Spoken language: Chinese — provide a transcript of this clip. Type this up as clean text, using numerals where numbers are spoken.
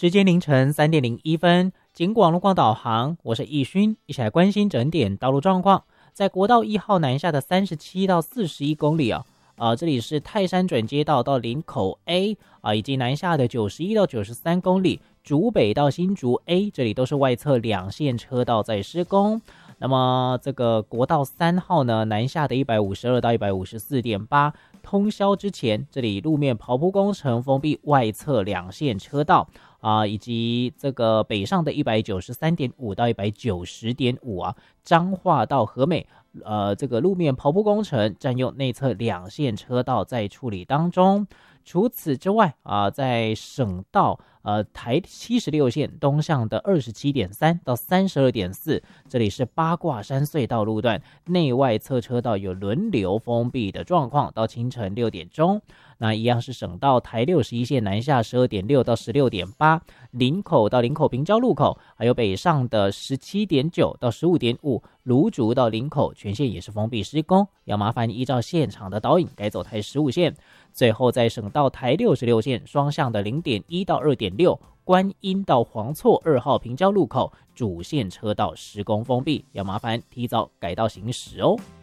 时间凌晨3:01，经广路况导航，我是易勋，一起来关心整点道路状况。在国道1号南下的37到41公里这里是泰山转接道到林口 A 以及南下的91到93公里，竹北到新竹 A 这里都是外侧两线车道在施工。那么这个国道3号呢，南下的152到154.8，通宵之前，这里路面刨铺工程封闭外侧两线车道以及这个北上的193.5到190.5彰化到和美这个路面刨铺工程占用内侧两线车道在处理当中。除此之外在省道台76线东向的27.3到32.4，这里是八卦山隧道路段内外侧车道有轮流封闭的状况，到清晨6点钟。那一样是省道台61线南下12.6到16.8，林口到林口平交路口，还有北上的17.9到15.5，芦竹到林口全线也是封闭施工，要麻烦你依照现场的导引改走台15线。最后在省道台66线双向的0.1到2.6，观音到黄厝2号平交路口主线车道施工封闭，要麻烦提早改道行驶哦。